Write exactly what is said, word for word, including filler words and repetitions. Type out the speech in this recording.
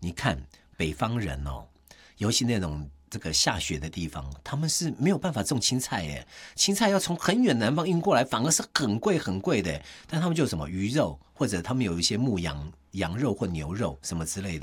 你看北方人哦，尤其那种这个下雪的地方，他们是没有办法种青菜耶，青菜要从很远南方运过来，反而是很贵很贵的。但他们就有什么鱼肉，或者他们有一些牧羊羊肉或牛肉什么之类的。